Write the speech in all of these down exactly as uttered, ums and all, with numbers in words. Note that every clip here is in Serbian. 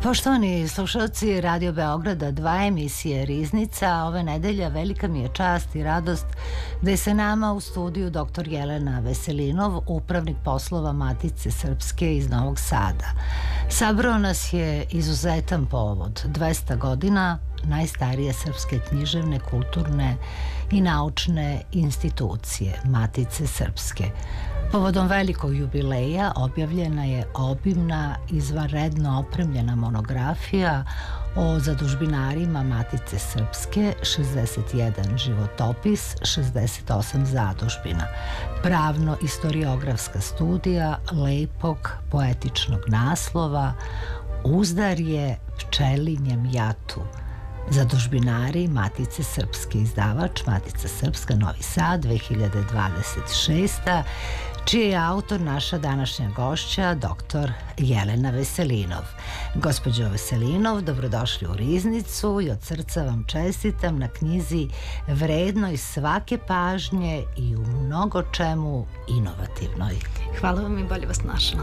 Poštovani slušalci Radio Beograda dva, emisije Riznica, ove nedelje velika mi je čast i radost da je sa nama u studiju doktor Jelena Veselinov, upravnik poslova Matice Srpske iz Novog Sada. Sabrao nas je izuzetan povod, dvesta godina najstarije srpske književne, kulturne i naučne institucije Matice Srpske. Povodom velikog jubileja objavljena je obimna, izvanredno opremljena monografija o zadužbinarima Matice Srpske, šezdeset jedan životopis, šezdeset osam zadužbina, pravno-istoriografska studija lepog poetičnog naslova Uzdarje pčelinjem jatu, zadužbinari Matice Srpske, izdavač Matica Srpska, Novi Sad, dve hiljade dvadeset šesta, čiji je autor naša današnja gošća, doktor Jelena Veselinov. Gospođo Veselinov, dobrodošli u Riznicu i od srca vam čestitam na knjizi vrednoj svake pažnje i u mnogo čemu inovativnoj. Hvala vam i bolje vas našla.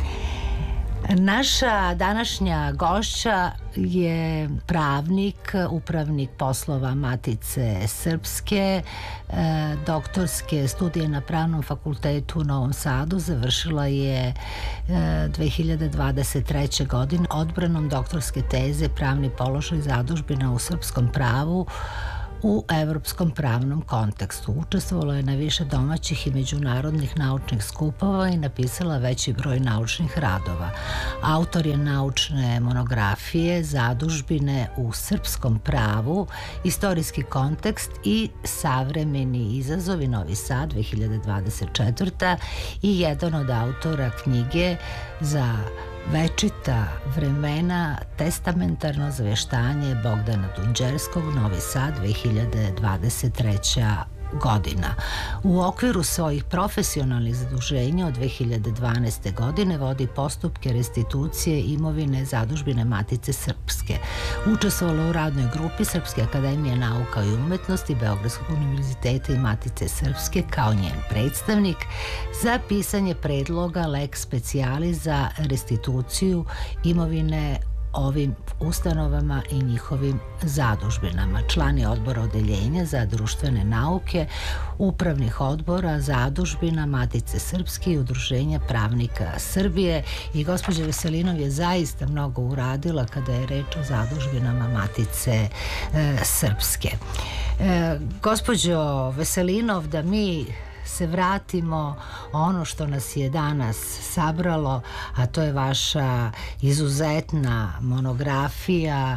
Naša današnja gošća je pravnik, upravnik poslova Matice Srpske, e, doktorske studije na Pravnom fakultetu u Novom Sadu. Završila je e, dve hiljade dvadeset treće. godine odbranom doktorske teze Pravni položaj zadužbina u srpskom pravu u evropskom pravnom kontekstu. Učestvovala je na više domaćih i međunarodnih naučnih skupova i napisala veći broj naučnih radova. Autor je naučne monografije Zadužbine u srpskom pravu, istorijski kontekst i savremeni izazovi, Novi Sad, dve hiljade dvadeset četvrta. i jedan od autora knjige Za večita vremena, testamentarno zaveštanje Bogdana Dunđerskog, Novi Sad, dve hiljade dvadeset treća. godina. U okviru svojih profesionalnih zaduženja od dve hiljade dvanaeste. godine vodi postupke restitucije imovine zadužbine Matice Srpske. Učestvovala u radnoj grupi Srpske akademije nauka i umetnosti, Beogradskog univerziteta i Matice Srpske kao njen predstavnik za pisanje predloga lex specialis za restituciju imovine ovim ustanovama i njihovim zadužbinama. Član je odbora odeljenja za društvene nauke, upravnih odbora zadužbina Matice Srpske i Udruženja pravnika Srbije i gospođa Veselinov je zaista mnogo uradila kada je reč o zadužbinama Matice e, Srpske. E, gospođo Veselinov, da mi se vratimo ono što nas je danas sabralo, a to je vaša izuzetna monografija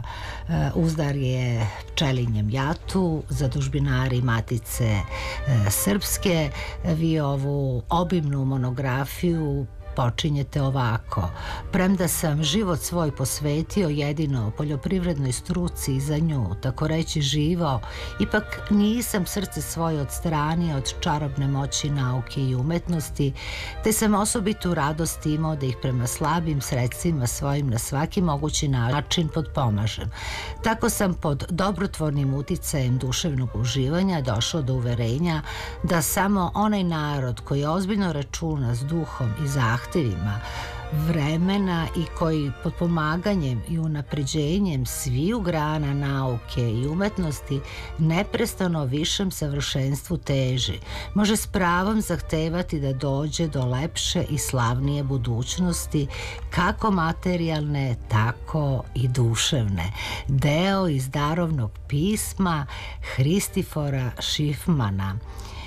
Uzdarje pčelinjem jatu, zadužbinari Matice Srpske. Vi ovu obimnu monografiju počinjete ovako: premda sam život svoj posvetio jedino poljoprivrednoj struci i za nju, tako reći živo, ipak nisam srce svoje odstranio od čarobne moći nauke i umetnosti, te sam osobitu radost imao da ih prema slabim sredstvima svojim na svaki mogući način potpomažem. Tako sam pod dobrotvornim uticajem duševnog uživanja došao do uverenja da samo onaj narod koji ozbiljno računa s duhom i zahtevima vremena i koji pod pomaganjem i unapređenjem sviju grana nauke i umetnosti neprestano višem savršenstvu teži, može s pravom zahtevati da dođe do lepše i slavnije budućnosti, kako materijalne, tako i duševne. Deo iz darovnog pisma Hristifora Šifmana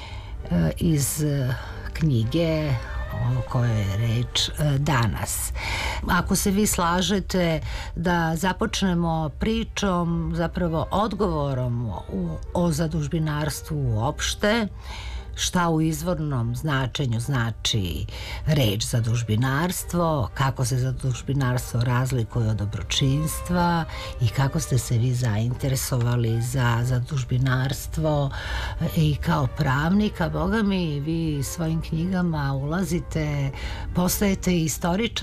iz knjige o kojoj je reč danas. Ako se vi slažete da započnemo pričom, zapravo odgovorom o zadužbinarstvu uopšte, šta u izvornom značenju znači reč zadužbinarstvo, kako se zadužbinarstvo razlikuje od dobročinstva i kako ste se vi zainteresovali za zadužbinarstvo i kao pravnik, a boga mi vi svojim knjigama ulazite, postajete istoričar.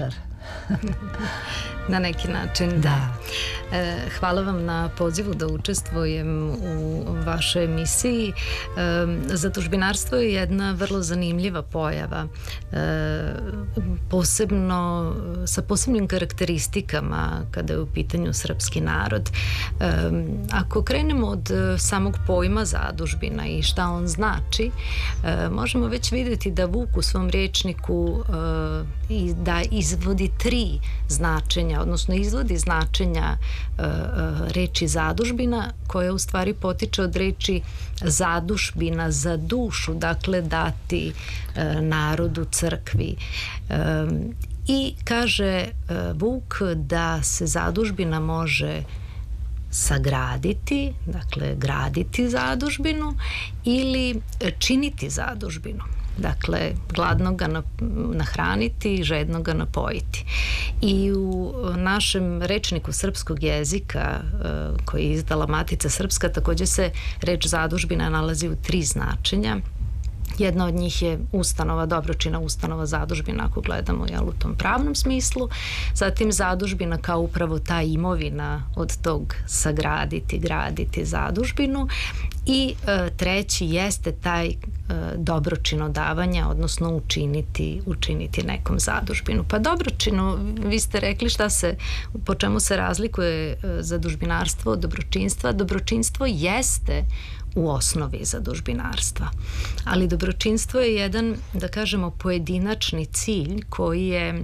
Na neki način, da. E, hvala vam na pozivu da učestvujem u vašoj emisiji. E, zadužbinarstvo je jedna vrlo zanimljiva pojava, e, posebno sa posebnim karakteristikama kada je u pitanju srpski narod. E, ako krenemo od samog pojma zadužbina i šta on znači, e, možemo već vidjeti da Vuk u svom rječniku e, i da izvodi tri značenja, odnosno izvodi značenja e, e, reči zadužbina, koja u stvari potiče od reči zadužbina, za dušu, dakle dati e, narodu, crkvi. E, I kaže e, Vuk da se zadužbina može sagraditi, dakle graditi zadužbinu ili činiti zadužbinu. Dakle, gladnoga nahraniti, žednoga napojiti. I u našem rečniku srpskog jezika koji je izdala Matica Srpska također se reč zadužbina nalazi u tri značenja. Jedna od njih je ustanova, dobročina ustanova, zadužbina ako gledamo, jel, u tom pravnom smislu. Zatim zadužbina kao upravo ta imovina od tog sagraditi, graditi zadužbinu. I e, treći jeste taj e, dobročino davanja, odnosno učiniti, učiniti nekom zadužbinu. Pa dobročinu, vi ste rekli šta se, po čemu se razlikuje e, zadužbinarstvo od dobročinstva. Dobročinstvo jeste u osnovi zadužbinarstva. Ali dobročinstvo je jedan, da kažemo, pojedinačni cilj koji je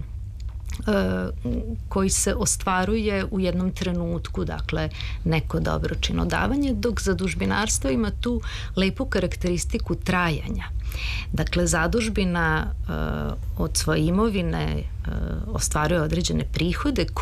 koji se ostvaruje u jednom trenutku, dakle neko dobročino davanje, dok zadužbinarstvo ima tu lepu karakteristiku trajanja. Dakle, zadužbina od svoje imovine ostvaruje određene prihode